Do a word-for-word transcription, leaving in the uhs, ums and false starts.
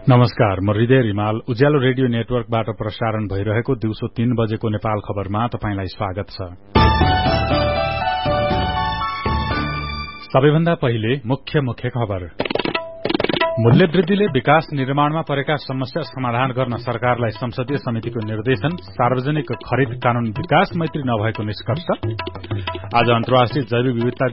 नमस्कार, म हृदय रिमाल। उज्यालो रेडियो नेटवर्कबाट प्रसारण भइरहेको दिउँसो तीन बजेको नेपाल खबरमा तपाईंलाई स्वागत छ। सबैभन्दा पहिले मुख्य मुख्य खबर। मूल्य वृद्धिले विकास निर्माणमा परेका समस्या समाधान गर्न सरकारलाई संसदीय समितिको निर्देशन। सार्वजनिक खरिद कानून विकास मैत्री नभएको निष्कर्ष। आज अन्तर्राष्ट्रिय जैव विविधता